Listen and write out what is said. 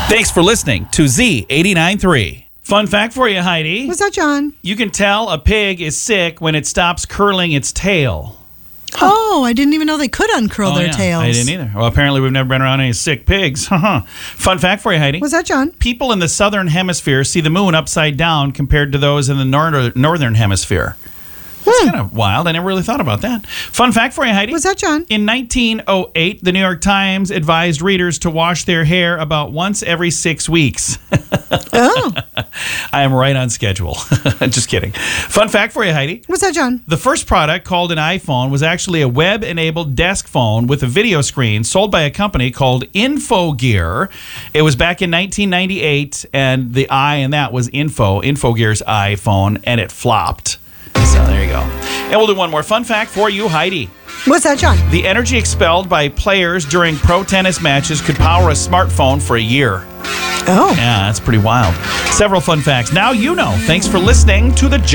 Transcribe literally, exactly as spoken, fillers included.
Thanks for listening to Z eighty-nine point three. Fun fact for you, Heidi. What's that, John? You can tell a pig is sick when it stops curling its tail. Oh, I didn't even know they could uncurl Oh, their yeah. tails. I didn't either. Well, apparently we've never been around any sick pigs. Fun fact for you, Heidi. What's that, John? People in the southern hemisphere see the moon upside down compared to those in the nor- northern hemisphere. That's Hmm. kind of wild. I never really thought about that. Fun fact for you, Heidi. What's that, John? In nineteen oh eight, the New York Times advised readers to wash their hair about once every six weeks. Oh. I am right on schedule. Just kidding. Fun fact for you, Heidi. What's that, John? The first product, called an iPhone, was actually a web-enabled desk phone with a video screen sold by a company called InfoGear. It was back in nineteen ninety-eight, and the I in that was Info, InfoGear's iPhone, and it flopped. So there you go. And we'll do one more fun fact for you, Heidi. What's that, John? The energy expelled by players during pro tennis matches could power a smartphone for a year. Oh. Yeah, that's pretty wild. Several fun facts. Now you know. Thanks for listening to the John